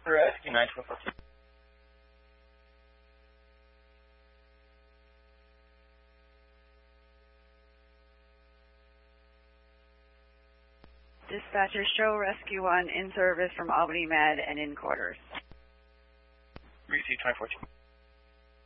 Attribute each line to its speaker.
Speaker 1: Rescue 914.
Speaker 2: Dispatcher, show Rescue 1 in service from Albany Med and in quarters.
Speaker 1: Received 914.